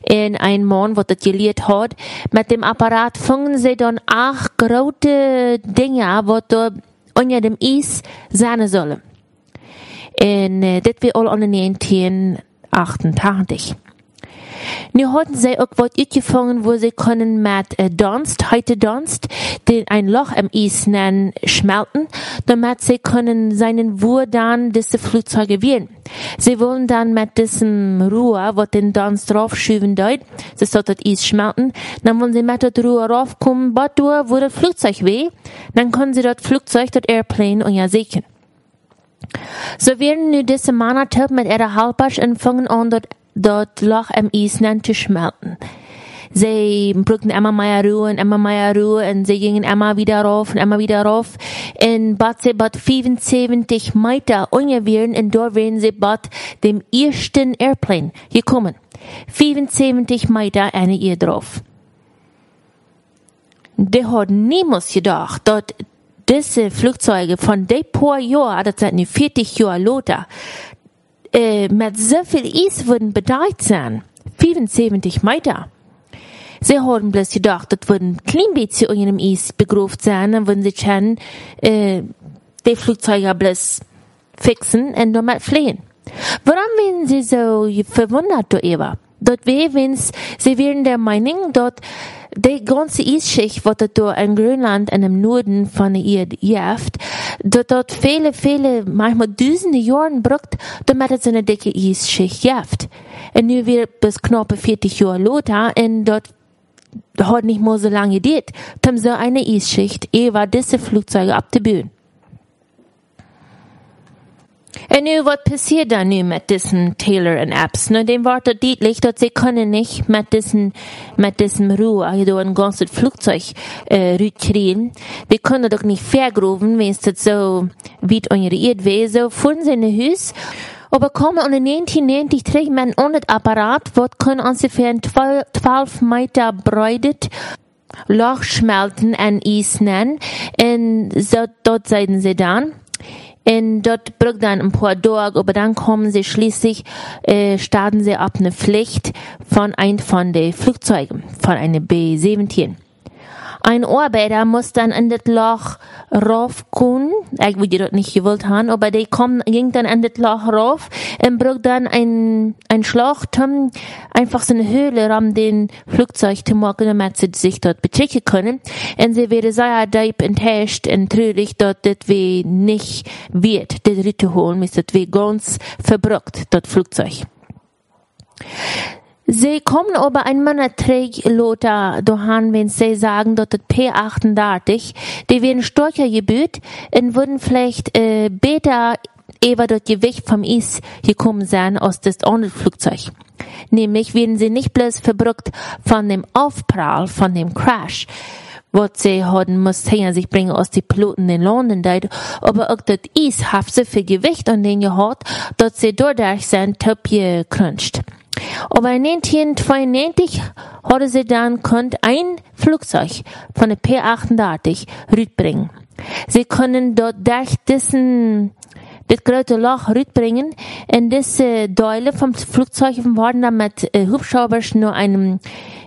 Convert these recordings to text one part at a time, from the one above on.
in ein Mann, was das gelehrt hat. Mit dem Apparat fangen sie dann 8 große Dinge, was da unter dem Eis sein sollen. Und das wird all an 1988. Nu hatten sie auch was gefangen, wo sie können mit heute Dunst, den ein Loch im Eis nennen, schmelten, damit sie können seinen Wur dann diese Flugzeuge wählen. Sie wollen dann mit diesem Rohr, was den Dunst draufschieben dort, das soll das Eis schmelten, dann wollen sie mit das Rohr raufkommen, wo das Flugzeug weh, dann können sie das Flugzeug, das Airplane, und ja sichern. So werden nu diese Monate mit ihrer Halbpasch und fangen an, dort Loch im Eis zu schmelten. Sie brauchten immer mehr Ruhe und sie gingen immer wieder rauf und immer wieder rauf. Und bat sie 75 Meter ungefähr und dort wären sie dem ersten Airplane gekommen. 75 Meter eine ihr drauf. Die hat niemals gedacht, dort diese Flugzeuge von den paar Jahren, das sind nu 40 Jahre lauter, mit so viel Eis würden bedeutet sein. 75 Meter. Sie haben bloß gedacht, das würden klein bisschen unter dem Eis begraben sein, dann würden sie schon, die Flugzeuge bloß fixen und damit fliehen. Warum werden sie so verwundert darüber? Dort sie wären der Meinung, dort die ganze Eisschicht, was da in Grönland und im Norden von der Erde jäft, dort viele, manchmal Tausende Jahre braucht, damit es eine dicke Eisschicht jäft. Und nu wird bis knapp 40 Jahre lauter und dort hat nicht mal so lange gedauert, um so eine Eisschicht über diese Flugzeuge abzubauen. Und nu, was passiert da nu mit diesen Taylor und Apps? Nu, dem war das deutlich, dass sie können nicht mit diesem Ruhe, also ein ganzes Flugzeug, rüberkriegen. Die können doch nicht vergraben, wenn es das so weit unter der Erde wäre. So fuhren sie in ein Haus, aber kommen in 1993 mit einem anderen Apparat, was können ungefähr 12 Meter breitet, Loch schmelten an Eis nennen. Und so, dort seien sie dann. Und dort braucht dann ein paar Tage, aber dann kommen sie schließlich, starten sie ab eine Pflicht von einem von den Flugzeugen, von einer B-17. Ein Arbeiter muss dann in das Loch raufkommen, ich würde das nicht gewollt haben, aber ging dann in das Loch rauf und braucht dann ein Schlauch, einfach so eine Höhle, um den Flugzeug zu machen, damit sie sich dort betreten können. Und sie werden sehr deep enttäuscht und traurig, dass das wie nicht wird, das Ritte holen, ist das wie ganz verbrockt, das Flugzeug. Sie kommen aber ein Monat lauter dahin, wenn sie sagen, dass das P-38, die werden stärker gebaut und würden vielleicht besser über das Gewicht vom Eis gekommen sein als das andere Flugzeug. Nämlich werden sie nicht bloß verbrückt von dem Aufprall, von dem Crash, was sie haben muss hinter sich bringen, aus die Piloten in London dort, aber auch das Eis hat so viel Gewicht an den gehabt, dass sie dadurch sind top gekruncht. Aber in 1992 hatte sie dann ein Flugzeug von der P-38 rüberbringen. Sie können dort durch das große Loch rüberbringen und diese Teile vom Flugzeug waren dann mit Hubschraubers nur eine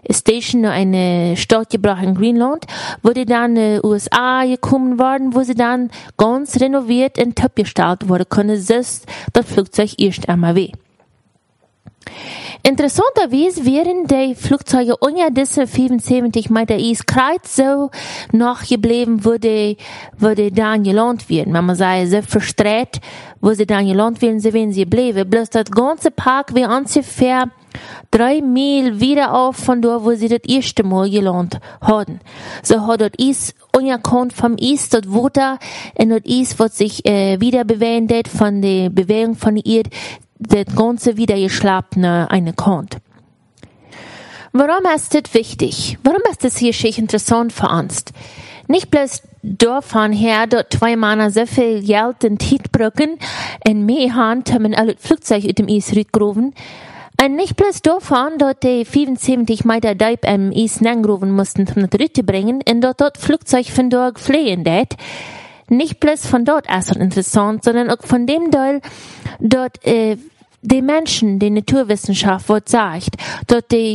Stadt gebracht in Greenland, wo die dann in den USA gekommen waren, wo sie dann ganz renoviert und top gestaltet wurde, können das Flugzeug erst einmal weh. Interessanterweise wären die Flugzeuge unter diese 75 Meter Eiskreuz so noch geblieben, wo die dann gelandet werden. Man muss sagen, so verstreut, wo sie dann gelandet werden, so werden sie geblieben. Bloß das ganze Park wäre ungefähr 3 Meilen wieder auf von dort, wo sie das erste Mal gelandet hatten. So hat das Eis unterkommt vom Eis, das Wasser, und das Eis, was sich wieder bewegen hat von der Bewegung von der Erde, das Ganze wieder geschlappene eine Kant. Warum ist das wichtig? Warum ist das hier schick interessant für uns? Nicht bloß davon her, dort 2 Männer so viel Geld und Zeit brauchen und mehr haben, um alle Flugzeuge aus dem Eis rübergraben. Und nicht bloß davon, dort die 75 Meter deep im Eis nachgraben mussten, um das rüberzubringen, und dort Flugzeug von dort fliehen dort. Nicht bloß von dort ist das interessant, sondern auch von dem Teil, dort die Menschen, die Naturwissenschaft, was sagt, dort die